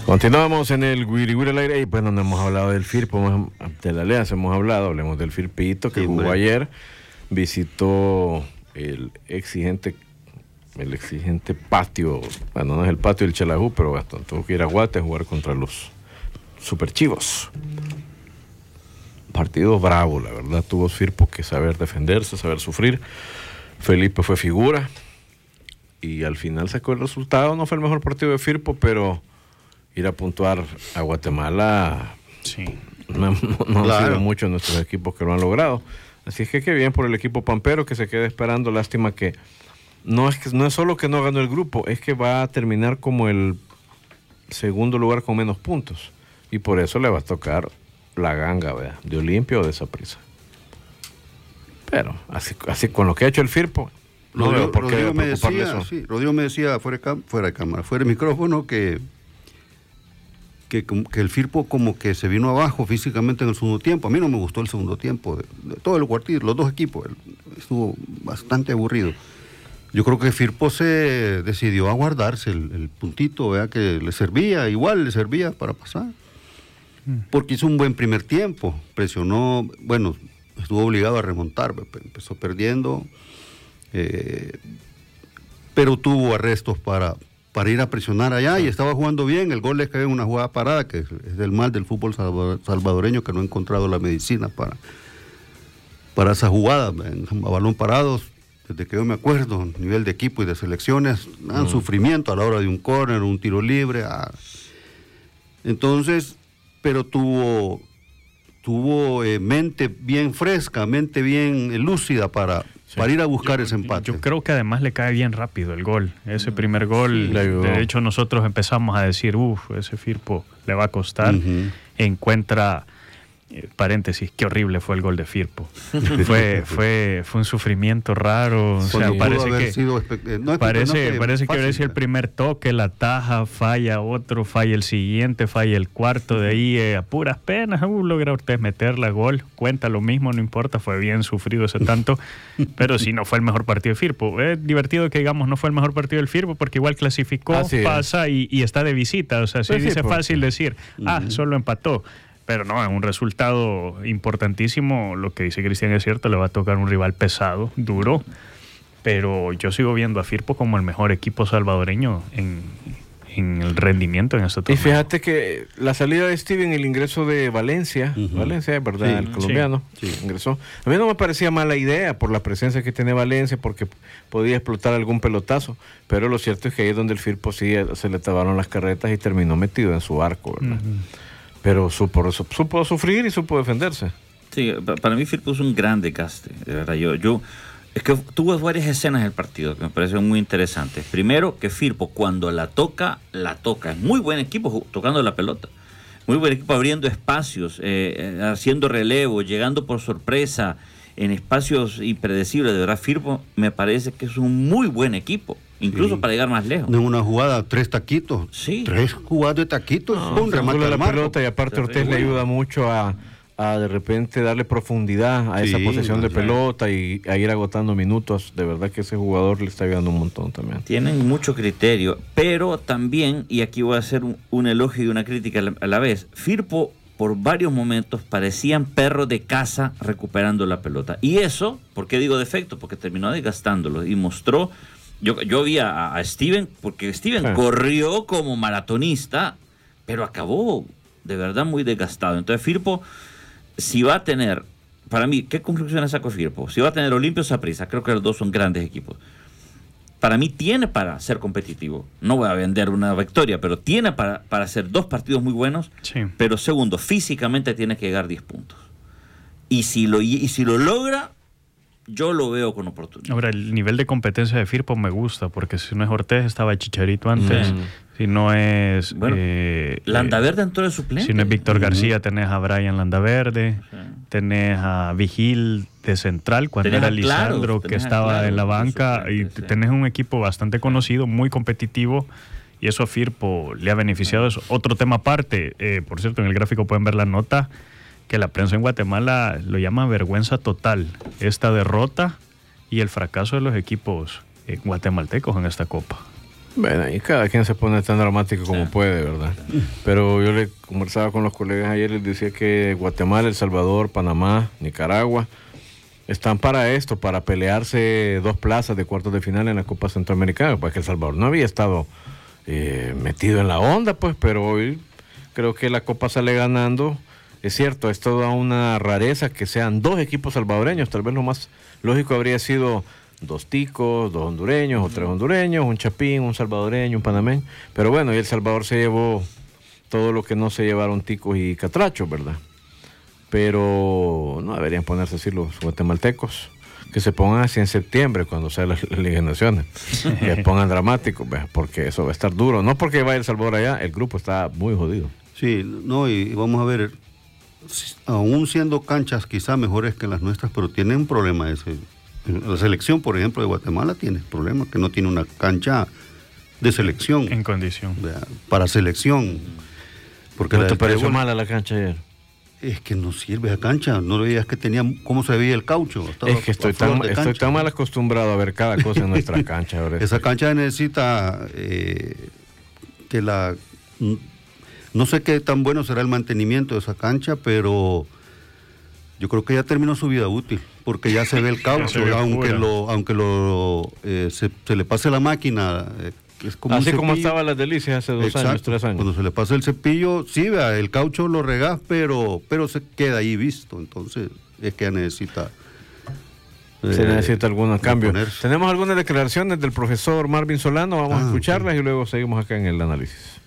Continuamos en el Guiri Guiri al aire y pues no hemos hablado del Firpo, de la Alianza hemos hablado, hablemos del Firpito que jugó ayer, visitó el exigente patio, bueno no es el patio del Chalajú, pero Gastón tuvo que ir a Guate a jugar contra los Super Chivos. Partido bravo, la verdad, tuvo Firpo que saber defenderse, saber sufrir. Felipe fue figura y al final sacó el resultado, no fue el mejor partido de Firpo, pero ir a puntuar a Guatemala sí. no claro. Han sido muchos nuestros equipos que lo han logrado. Así es que qué bien por el equipo pampero que se queda esperando. Lástima que no es solo que no ganó el grupo, es que va a terminar como el segundo lugar con menos puntos. Y por eso le va a tocar la ganga, ¿verdad? De Olimpia o de Saprissa. Pero así con lo que ha hecho el Firpo, no veo por qué preocuparle eso. Sí, Rodrigo me decía fuera de cámara, fuera de micrófono, que el Firpo como que se vino abajo físicamente en el segundo tiempo. A mí no me gustó el segundo tiempo de todo el partido, los dos equipos, estuvo bastante aburrido. Yo creo que Firpo se decidió a guardarse el puntito, ¿verdad? Que le servía para pasar, porque hizo un buen primer tiempo, presionó, bueno, estuvo obligado a remontar, empezó perdiendo, pero tuvo arrestos para ir a presionar allá y estaba jugando bien. El gol le cae en una jugada parada, que es del mal del fútbol salvadoreño, que no ha encontrado la medicina para esa jugada. A balón parado, desde que yo me acuerdo, a nivel de equipo y de selecciones, sufrimiento a la hora de un córner, un tiro libre. Entonces, pero tuvo mente bien fresca, mente bien lúcida para ir a buscar ese empate. Yo creo que además le cae bien rápido el gol. Ese primer gol, de hecho nosotros empezamos a decir, ese Firpo le va a costar. Encuentra, paréntesis, qué horrible fue el gol de Firpo. fue un sufrimiento raro. O sea, parece que hubiera sido el primer toque, la taja, falla otro, falla el siguiente, falla el cuarto, de ahí a puras penas logra Ortiz meterla, gol, cuenta lo mismo, no importa, fue bien sufrido ese tanto, pero sí no fue el mejor partido de Firpo. Es divertido que digamos no fue el mejor partido del Firpo porque igual clasificó, pasa y está de visita, o sea, sí dice fácil decir, solo empató. Pero no, es un resultado importantísimo. Lo que dice Cristian es cierto, le va a tocar un rival pesado, duro, pero yo sigo viendo a Firpo como el mejor equipo salvadoreño en el rendimiento en esta torneo. Y fíjate que la salida de Steven, el ingreso de Valencia, Valencia, ¿verdad? Sí, el colombiano, ingresó. A mí no me parecía mala idea por la presencia que tiene Valencia, porque podía explotar algún pelotazo, pero lo cierto es que ahí es donde el Firpo sí se le tabaron las carretas y terminó metido en su arco, ¿verdad? Pero supo sufrir y supo defenderse. Sí, para mí Firpo es un gran desgaste, de verdad. Yo es que tuvo varias escenas del partido que me parecen muy interesantes. Primero, que Firpo cuando la toca. Es muy buen equipo tocando la pelota. Muy buen equipo abriendo espacios, haciendo relevo, llegando por sorpresa en espacios impredecibles. De verdad, Firpo me parece que es un muy buen equipo. Incluso para llegar más lejos. En una jugada, 3 taquitos. Sí. 3 jugadas de taquitos. Un remate de la pelota y aparte Ortiz le ayuda mucho a de repente darle profundidad a esa posesión de pelota y a ir agotando minutos. De verdad que ese jugador le está ayudando un montón también. Tienen mucho criterio, pero también, y aquí voy a hacer un elogio y una crítica a la vez, Firpo por varios momentos parecían perros de caza recuperando la pelota. Y eso, ¿por qué digo defecto? Porque terminó desgastándolo y mostró. Yo vi a Steven, porque Steven corrió como maratonista, pero acabó de verdad muy desgastado. Entonces Firpo, si va a tener, para mí, ¿qué conclusiones saco Firpo? Si va a tener Olimpia o Saprissa, creo que los dos son grandes equipos. Para mí tiene para ser competitivo. No voy a vender una victoria, pero tiene para hacer 2 partidos muy buenos. Sí. Pero segundo, físicamente tiene que llegar 10 puntos. Y si lo logra, yo lo veo con oportunidad. Ahora, el nivel de competencia de Firpo me gusta, porque si no es Ortiz, estaba Chicharito antes. Si no es... Landaverde entró de suplente. Si no es Víctor García, tenés a Brian Landaverde, tenés a Vigil de central, cuando era Lisandro, que estaba en la banca, y tenés un equipo bastante conocido, muy competitivo, y eso a Firpo le ha beneficiado. Eso. Otro tema aparte, por cierto, en el gráfico pueden ver la nota, que la prensa en Guatemala lo llama vergüenza total, esta derrota y el fracaso de los equipos guatemaltecos en esta Copa. Bueno, y cada quien se pone tan dramático como puede, ¿verdad? Pero yo le conversaba con los colegas ayer, les decía que Guatemala, El Salvador, Panamá, Nicaragua están para esto, para pelearse 2 plazas de cuartos de final en la Copa Centroamericana, porque El Salvador no había estado metido en la onda, pues, pero hoy creo que la Copa sale ganando. Es cierto, es toda una rareza que sean 2 equipos salvadoreños, tal vez lo más lógico habría sido 2 ticos, 2 hondureños o 3 hondureños, un chapín, un salvadoreño, un panameño, pero bueno, y El Salvador se llevó todo lo que no se llevaron ticos y catrachos, ¿verdad? Pero no deberían ponerse así los guatemaltecos, que se pongan así en septiembre cuando sea la Liga de Naciones, que se pongan dramáticos, ¿verdad? Porque eso va a estar duro, no porque vaya El Salvador allá, el grupo está muy jodido. Sí, no, y vamos a ver, aún siendo canchas quizá mejores que las nuestras, pero tienen un problema ese. La selección, por ejemplo, de Guatemala tiene problema, que no tiene una cancha de selección. En condición. Para selección. Porque ¿No te pareció mala la cancha ayer? Es que no sirve esa cancha, no veías que tenía, cómo se veía el caucho. Es que estoy tan mal acostumbrado a ver cada cosa en nuestra cancha. Ahora. Esa cancha necesita que la... No sé qué tan bueno será el mantenimiento de esa cancha, pero yo creo que ya terminó su vida útil, porque ya se ve el caucho, aunque se le pase la máquina. Es como así como estaba Las Delicias hace 2 años, 3 años. Cuando se le pasa el cepillo, sí, vea, el caucho lo regás, pero se queda ahí visto. Entonces, es que ya necesita... se necesita algunos cambios. Tenemos algunas declaraciones del profesor Marvin Solano, vamos a escucharlas y luego seguimos acá en el análisis.